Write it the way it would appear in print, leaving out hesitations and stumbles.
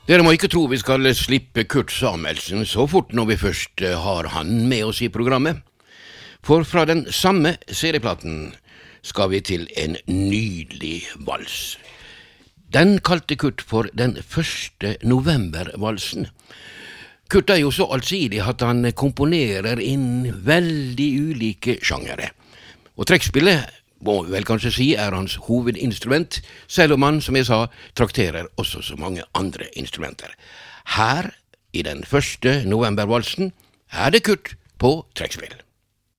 Dere må ikke tro vi skal slippe Kurt Samuelsen så fort når vi først har han med oss i programmet. For fra den samme serieplaten skal vi til en nydelig vals. Den kalte Kurt for den 1. november-valsen. Kurt er jo så allsidig at han komponerer inn veldig ulike sjangere. Og trekkspillet må vel kanskje si er hans hovedinstrument, selv om han, som jeg sa, trakterer også så mange andre instrumenter. Her, i den 1. november-valsen, er det Kurt på trekkspill.